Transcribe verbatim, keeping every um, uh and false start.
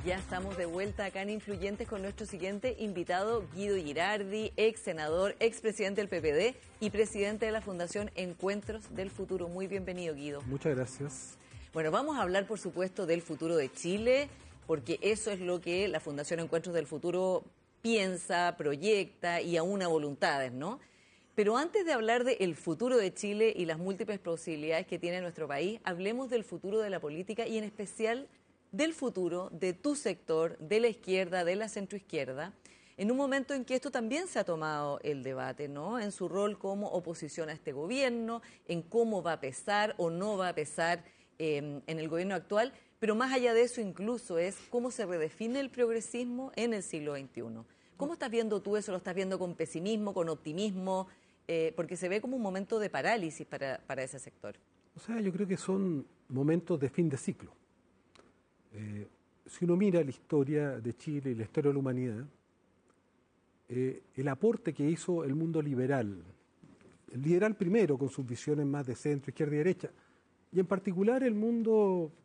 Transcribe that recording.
Ya estamos de vuelta acá en Influyentes con nuestro siguiente invitado, Guido Girardi, ex senador, ex presidente del P P D y presidente de la Fundación Encuentros del Futuro. Muy bienvenido, Guido. Muchas gracias. Bueno, vamos a hablar, por supuesto, del futuro de Chile, porque eso es lo que la Fundación Encuentros del Futuro piensa, proyecta y aúna voluntades, ¿no? Pero antes de hablar del futuro de Chile y las múltiples posibilidades que tiene nuestro país, hablemos del futuro de la política y en especial del futuro de tu sector, de la izquierda, de la centroizquierda, en un momento en que esto también se ha tomado el debate, ¿no? En su rol como oposición a este gobierno, en cómo va a pesar o no va a pesar eh, en el gobierno actual, pero más allá de eso incluso es cómo se redefine el progresismo en el siglo veintiuno. ¿Cómo estás viendo tú eso? ¿Lo estás viendo con pesimismo, con optimismo? Eh, porque se ve como un momento de parálisis para, para ese sector. O sea, yo creo que son momentos de fin de ciclo. Eh, si uno mira la historia de Chile y la historia de la humanidad, eh, el aporte que hizo el mundo liberal, el liberal primero con sus visiones más de centro, izquierda y derecha, y en particular el mundo